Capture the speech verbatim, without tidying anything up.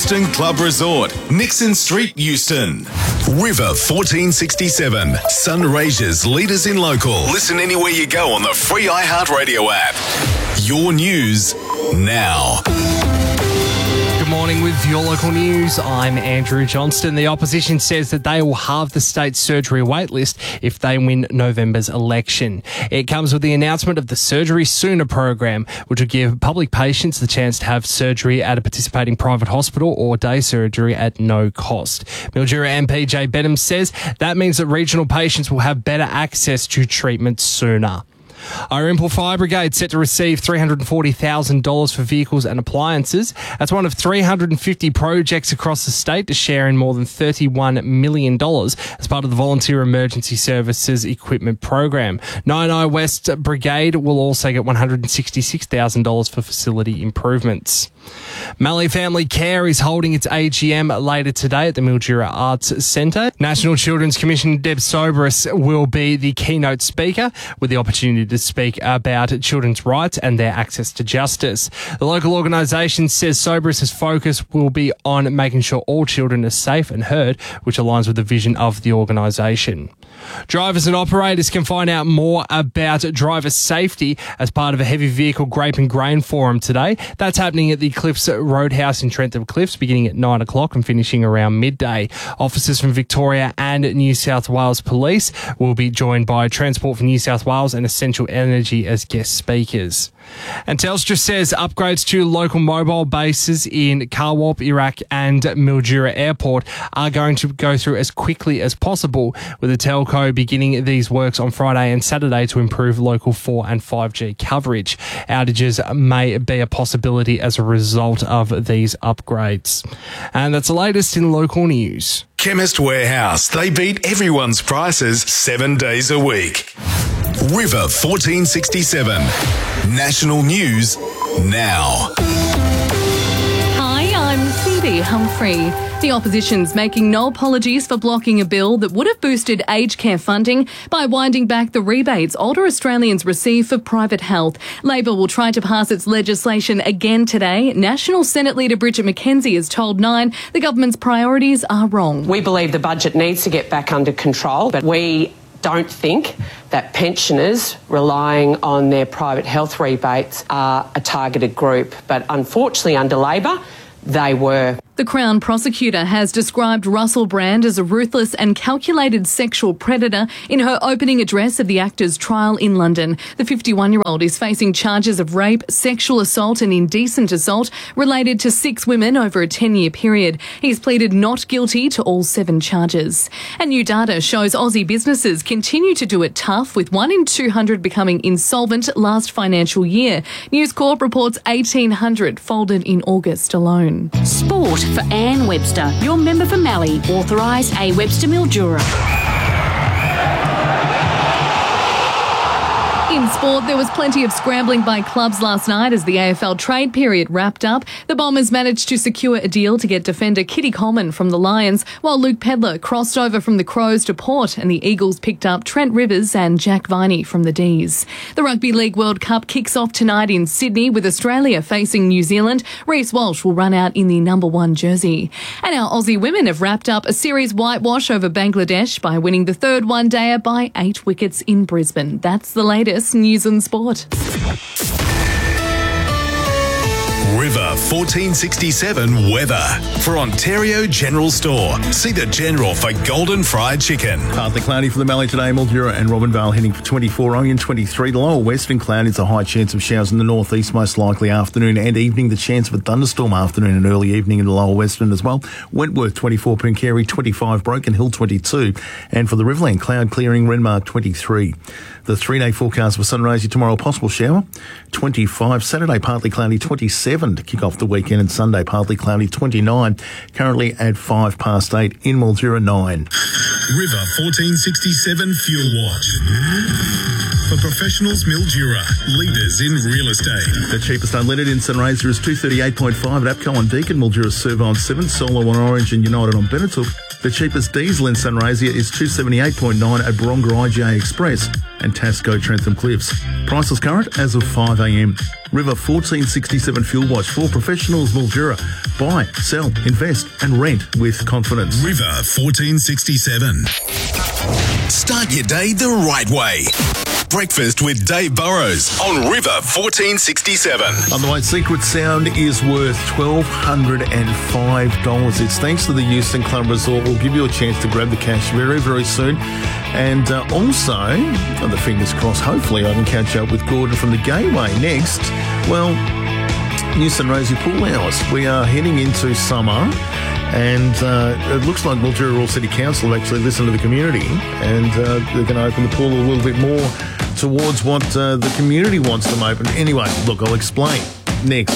Euston Club Resort, Nixon Street, Euston. River fourteen sixty-seven, Sunraysia's leaders in local. Listen anywhere you go on the free iHeartRadio app. Your news now. Good morning with your local news. I'm Andrew Johnston. The opposition says that they will halve the state's surgery waitlist if they win November's election. It comes with the announcement of the Surgery Sooner program, which will give public patients the chance to have surgery at a participating private hospital or day surgery at no cost. Mildura M P Jay Benham says that means that regional patients will have better access to treatment sooner. Iremple Fire Brigade set to receive three hundred forty thousand dollars for vehicles and appliances. That's one of three hundred fifty projects across the state to share in more than thirty-one million dollars as part of the Volunteer Emergency Services Equipment Program. nine I West Brigade will also get one hundred sixty-six thousand dollars for facility improvements. Mallee Family Care is holding its A G M later today at the Mildura Arts Centre. National Children's Commissioner Deb Soberis will be the keynote speaker with the opportunity to speak about children's rights and their access to justice. The local organisation says Soberis' focus will be on making sure all children are safe and heard, which aligns with the vision of the organisation. Drivers and operators can find out more about driver safety as part of a heavy vehicle grape and grain forum today. That's happening at the Cliffs Roadhouse in Trentham Cliffs, beginning at nine o'clock and finishing around midday. Officers from Victoria and New South Wales Police will be joined by Transport for New South Wales and Essential Energy as guest speakers. And Telstra says upgrades to local mobile bases in Carwarp, Iraq and Mildura Airport are going to go through as quickly as possible, with the telco beginning these works on Friday and Saturday to improve local four and five G coverage. Outages may be a possibility as a result of these upgrades. And that's the latest in local news. Chemist Warehouse. They beat everyone's prices seven days a week. River fourteen sixty-seven. National News now. Hi, I'm Phoebe Humphrey. The opposition's making no apologies for blocking a bill that would have boosted aged care funding by winding back the rebates older Australians receive for private health. Labor will try to pass its legislation again today. National Senate Leader Bridget McKenzie has told Nine the government's priorities are wrong. We believe the budget needs to get back under control, but we don't think that pensioners relying on their private health rebates are a targeted group. But unfortunately, under Labor, they were. The Crown prosecutor has described Russell Brand as a ruthless and calculated sexual predator in her opening address of the actor's trial in London. The fifty-one-year-old is facing charges of rape, sexual assault and indecent assault related to six women over a ten-year period. He's pleaded not guilty to all seven charges. And new data shows Aussie businesses continue to do it tough, with one in two hundred becoming insolvent last financial year. News Corp reports eighteen hundred folded in August alone. Sport for Anne Webster, your member for Mallee, authorised A Webster Mildura. In sport, there was plenty of scrambling by clubs last night as the A F L trade period wrapped up. The Bombers managed to secure a deal to get defender Kitty Coleman from the Lions, while Luke Pedler crossed over from the Crows to Port, and the Eagles picked up Trent Rivers and Jack Viney from the D's. The Rugby League World Cup kicks off tonight in Sydney, with Australia facing New Zealand. Reece Walsh will run out in the number one jersey. And our Aussie women have wrapped up a series whitewash over Bangladesh by winning the third one-dayer by eight wickets in Brisbane. That's the latest news and sport. River fourteen sixty-seven weather. For Ontario General Store, see the General for golden fried chicken. Partly cloudy for the Mallee today. Mildura and Robinvale heading for twenty-four, Oyen twenty-three. The lower western cloud is a high chance of showers in the northeast, most likely afternoon and evening. The chance of a thunderstorm afternoon and early evening in the lower western as well. Wentworth twenty-four, Pooncarie twenty-five, Broken Hill twenty-two. And for the Riverland, cloud clearing, Renmark twenty-three. The three-day forecast for Sunraysia tomorrow, possible shower, twenty-five. Saturday, partly cloudy, twenty-seven to kick off the weekend. And Sunday, partly cloudy, twenty-nine. Currently at five past eight in Mildura, nine. River fourteen sixty-seven Fuel Watch. for Professionals Mildura, leaders in real estate. The cheapest unleaded in Sunraysia is two thirty-eight point five at APCO on Deakin, Mildura Servo on seven, Solo on Orange and United on Benetooth. The cheapest diesel in Sunraysia is two seventy-eight point nine at Baronga I G A Express and Tasco Trentham Cliffs. Prices current as of five a m. River fourteen sixty-seven Fuel Watch for Professionals Mildura. Buy, sell, invest and rent with confidence. River fourteen sixty-seven. Start your day the right way. Breakfast with Dave Burrows on River fourteen sixty-seven. On the way, Secret Sound is worth one thousand two hundred five dollars. It's thanks to the Euston Club Resort. We'll give you a chance to grab the cash very, very soon. And uh, also, on the fingers crossed, hopefully I can catch up with Gordon from the Gateway next. Well, New Sunraysia pool hours. We are heading into summer. And uh, it looks like Mildura Rural City Council have actually listened to the community and uh, they're going to open the pool a little bit more towards what uh, the community wants them open. Anyway, look, I'll explain next.